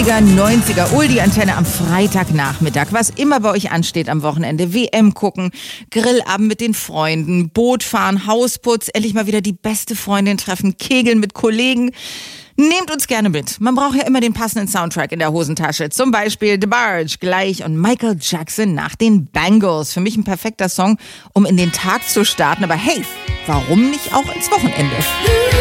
80er, 90er, Oldie-Antenne am Freitagnachmittag. Was immer bei euch ansteht am Wochenende. WM gucken, Grillabend mit den Freunden, Boot fahren, Hausputz, endlich mal wieder die beste Freundin treffen, kegeln mit Kollegen. Nehmt uns gerne mit. Man braucht ja immer den passenden Soundtrack in der Hosentasche. Zum Beispiel The Barge gleich und Michael Jackson nach den Bangles. Für mich ein perfekter Song, um in den Tag zu starten. Aber hey, warum nicht auch ins Wochenende?